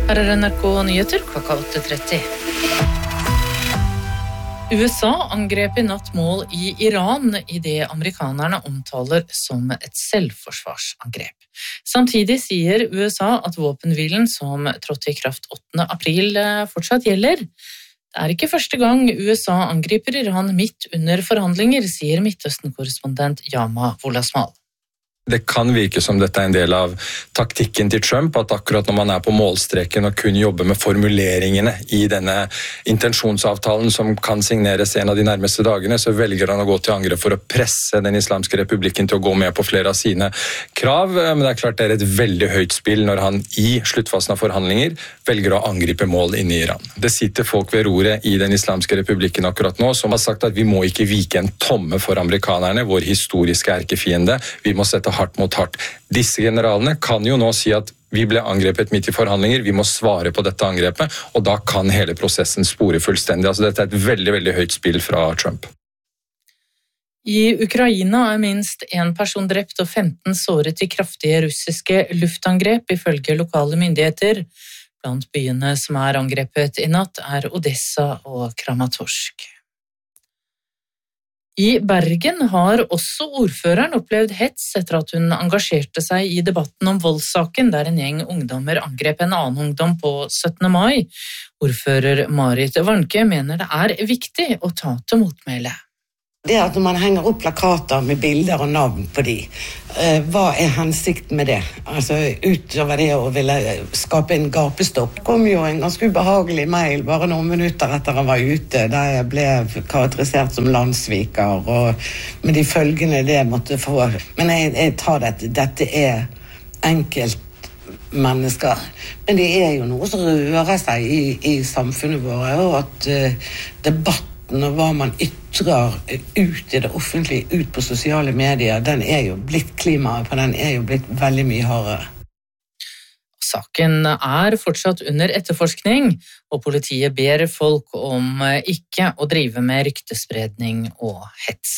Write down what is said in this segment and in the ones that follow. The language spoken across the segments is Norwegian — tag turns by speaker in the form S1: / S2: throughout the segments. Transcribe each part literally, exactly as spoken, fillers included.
S1: Her er N R K Nyheter klokka åtte tretti. U S A angrep i natt mål i Iran i det amerikanerne omtaler som et selvforsvarsangrep. Samtidig sier U S A at våpenhvilen som trådte i kraft åttende april fortsatt gjelder. Det er ikke første gang U S A angriper Iran midt under forhandlinger, sier Midtøsten-korrespondent Yama Wolasmal.
S2: Det kan virke som dette er en del av taktikken til Trump, at akkurat når man er på målstreken og kun jobber med formuleringene i denne intensjonsavtalen som kan signeres en av de nærmeste dagene, så velger han å gå til angrep for å presse den islamske republikken til å gå med på flere av sine krav. Men det er klart det er et veldig høyt spill når han i sluttfasen av forhandlinger velger å angripe mål inne i Iran. Det sitter folk ved roret i den islamske republikken akkurat nå som har sagt at vi må ikke vike en tomme for amerikanerne, vår historiske erkefiende. Vi må sette hardt mot hardt. Disse generalene kan jo nå si at vi ble angrepet midt i forhandlinger, vi må svare på dette angrepet, og da kan hele prosessen spore fullstendig. Altså dette er et veldig, veldig høyt spill fra Trump.
S1: I Ukraina er minst en person drept og femten såret i kraftige russiske luftangrep, ifølge lokale myndigheter. Blant byene som er angrepet i natt er Odessa og Kramatorsk. I Bergen har også ordføreren opplevd hets etter at hun engasjerte seg i debatten om voldssaken der en gjeng ungdommer angrep en annen ungdom på syttende mai. Ordfører Marit Warnke mener det er viktig å ta til motmæle.
S3: Det at når man henger opp plakater med bilder og navn på de, eh, hva er hensikten med det? Altså utover det å ville skape en gapestopp. Det kom jo en ganske ubehagelig mail bare noen minutter etter han var ute, der jeg ble karakterisert som landssviker, og med de følgene det måtte få. Men jeg, jeg tar dette, dette er enkelt mennesker. Men det er jo noe som rører seg i, i samfunnet vårt, og at uh, debatten og hva man ytrer ut i det offentlige, ut på sosiale medier, den er jo blitt klimaet på den er jo blitt veldig mye hardere.
S1: Saken er fortsatt under etterforskning, og politiet ber folk om ikke å drive med ryktespredning og hets.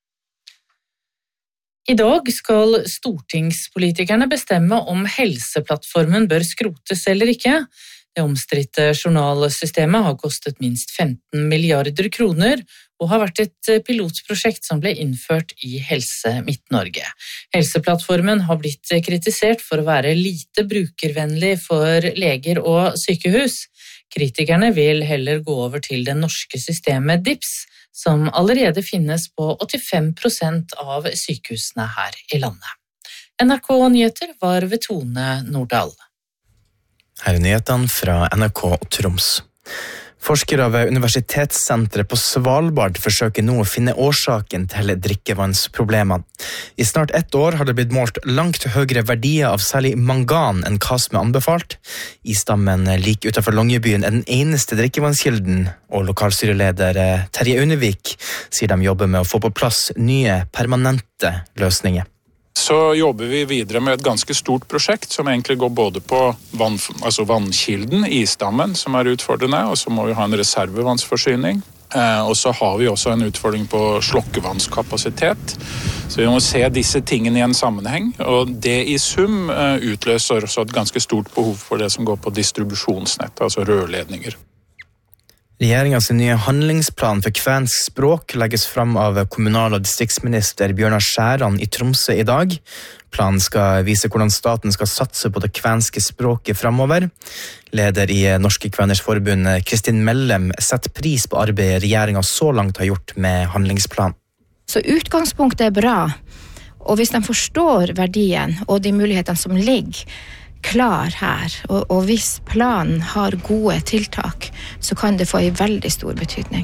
S1: I dag skal stortingspolitikerne bestemme om Helseplattformen bør skrotes eller ikke. Det omstridte journalsystemet har kostet minst femten milliarder kroner og har vært et pilotprosjekt som ble innført i Helse Midt-Norge. Helseplattformen har blitt kritisert for å være lite brukervennlig for leger og sykehus. Kritikerne vil heller gå over til det norske systemet D I P S, som allerede finnes på åttifem prosent av sykehusene her i landet. N R K Nyheter var ved Tone Nordahl.
S4: Her er nyhetene fra N R K Troms. Forskere ved Universitetssenteret på Svalbard forsøker nå å finne årsaken til drikkevannsproblemene. I snart ett år har det blitt målt langt høyere verdier av særlig mangan enn hva som er anbefalt. Isdammen like utenfor Longyearbyen er den eneste drikkevannskilden, og lokalstyreleder Terje Aunevik sier de jobber med å få på plass nye, permanente løsninger.
S5: Så jobber vi videre med et ganske stort prosjekt som egentlig går både på vann, altså vannkilden, isdammen, som er utfordrende, og så må vi ha en reservevannsforsyning. Eh, og så har vi også en utfordring på slokkevannskapasitet. Så vi må se disse tingene i en sammenheng, og det i sum eh, utløser også et ganske stort behov for det som går på distribusjonsnett, altså rørledninger.
S4: Regjeringens nye handlingsplan for kvensk språk legges fram av kommunal- og distriktsminister Bjørnar Skjæran i Tromsø i dag. Planen skal vise hvordan staten skal satse på det kvenske språket fremover. Leder i Norske Kveners Forbund, Kristin Mellem, setter pris på arbeidet regjeringen så langt har gjort med handlingsplanen.
S6: Så utgangspunktet er bra, og hvis de forstår verdien og de mulighetene som ligger klar her, og, og hvis planen har gode tiltak, så kan det få en veldig stor betydning.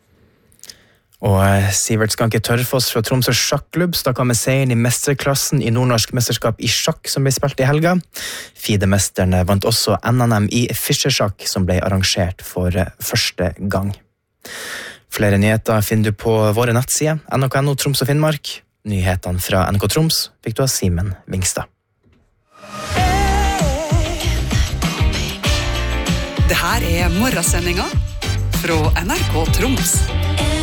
S4: Og Sivert Skanke Tørfoss fra Tromsø sjakklubb stakk av med seieren i mesterklassen i Nordnorsk mesterskap i sjakk som ble spilt i helga. FIDE-mesterne vant også N N M i Fischer-sjakk som ble arrangert for første gang. Flere nyheter finner du på våre nettsider, N R K punkt no Troms og Finnmark. Nyhetene fra N R K Troms fikk du av Simen Vingstad.
S7: Det her er morgensendinga fra N R K Troms.